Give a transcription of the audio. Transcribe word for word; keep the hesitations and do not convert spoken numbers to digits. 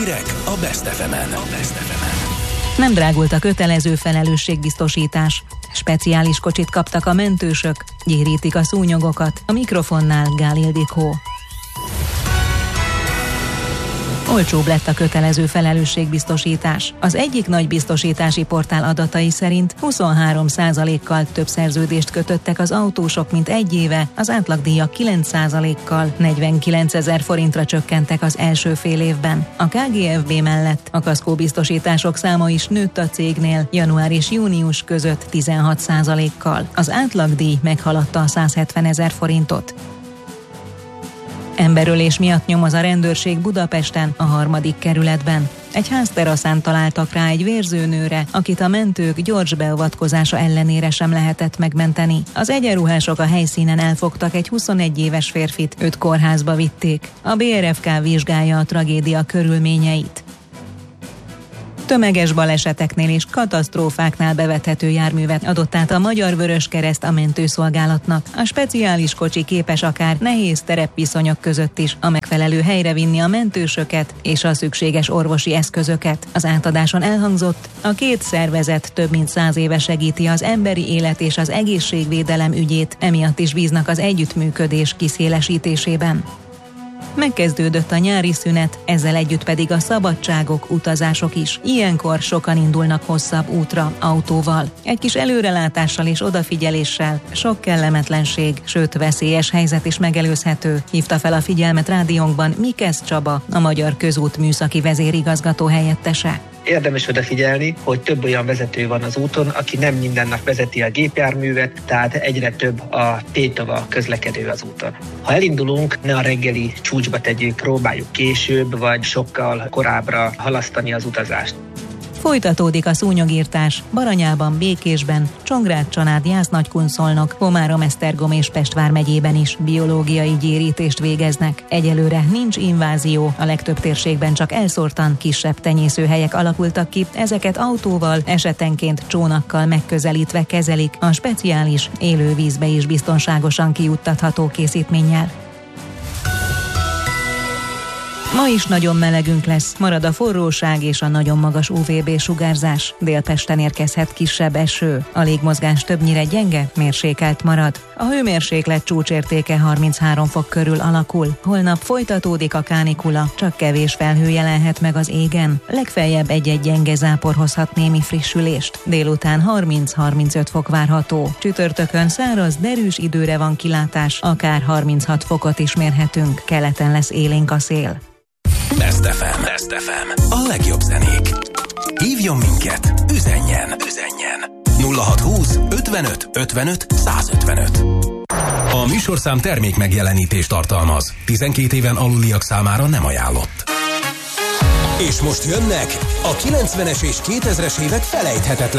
Hírek a Best ef emen. A Best ef emen. Nem drágult a kötelező felelősségbiztosítás. Speciális kocsit kaptak a mentősök, gyérítik a szúnyogokat. A mikrofonnál Gál Ildikó. Olcsóbb lett a kötelező felelősségbiztosítás. Az egyik nagy biztosítási portál adatai szerint huszonhárom százalékkal több szerződést kötöttek az autósok, mint egy éve, az átlagdíjak kilenc százalékkal negyvenkilencezer forintra csökkentek az első fél évben. A ká gé ef bé mellett a kaszkóbiztosítások száma is nőtt a cégnél január és június között tizenhat százalékkal. Az átlagdíj meghaladta a százhetvenezer forintot. Emberölés miatt nyomoz a rendőrség Budapesten, a harmadik kerületben. Egy házteraszán találtak rá egy vérző nőre, akit a mentők gyors beavatkozása ellenére sem lehetett megmenteni. Az egyenruhások a helyszínen elfogtak egy huszonegy éves férfit, őt kórházba vitték. A bé er ef ká vizsgálja a tragédia körülményeit. Tömeges baleseteknél és katasztrófáknál bevethető járművet adott át a Magyar Vöröskereszt a mentőszolgálatnak. A speciális kocsi képes akár nehéz terepviszonyok között is a megfelelő helyre vinni a mentősöket és a szükséges orvosi eszközöket. Az átadáson elhangzott, a két szervezet több mint száz éve segíti az emberi élet és az egészségvédelem ügyét, emiatt is bíznak az együttműködés kiszélesítésében. Megkezdődött a nyári szünet, ezzel együtt pedig a szabadságok, utazások is. Ilyenkor sokan indulnak hosszabb útra, autóval. Egy kis előrelátással és odafigyeléssel sok kellemetlenség, sőt veszélyes helyzet is megelőzhető. Hívta fel a figyelmet rádiónkban Mikesz Csaba, a Magyar Közút műszaki vezérigazgató helyettese. Érdemes odafigyelni, hogy több olyan vezető van az úton, aki nem minden nap vezeti a gépjárművet, tehát egyre több a tétova közlekedő az úton. Ha elindulunk, ne a reggeli csúcsba tegyük, próbáljuk később, vagy sokkal korábbra halasztani az utazást. Folytatódik a szúnyogírtás Baranyában, Békésben, Csongrád-Csanád, Jász-Nagykunszolnok, Komárom-Esztergom és Pest vármegyében is biológiai gyérítést végeznek. Egyelőre nincs invázió, a legtöbb térségben csak elszórtan kisebb tenyészőhelyek alakultak ki, ezeket autóval, esetenként csónakkal megközelítve kezelik a speciális, élővízbe is biztonságosan kijuttatható készítménnyel. Ma is nagyon melegünk lesz, marad a forróság és a nagyon magas u vé bé sugárzás. Délpesten érkezhet kisebb eső, a légmozgás többnyire gyenge, mérsékelt marad. A hőmérséklet csúcsértéke harminchárom fok körül alakul. Holnap folytatódik a kánikula, csak kevés felhő jelenhet meg az égen. Legfeljebb egy-egy gyenge zápor hozhat némi frissülést. Délután harminc-harmincöt fok várható. Csütörtökön száraz, derűs időre van kilátás, akár harminchat fokot is mérhetünk. Keleten lesz élénk a szél. Best ef em. Best ef em. A legjobb zenék. Hívjon minket, üzenjen, üzenjen. nulla hat húsz ötvenöt ötvenöt százötvenöt. A műsorszám termék megjelenítést tartalmaz. tizenkét éven aluliak számára nem ajánlott. És most jönnek a kilencvenes és kétezres évek felejthetetlen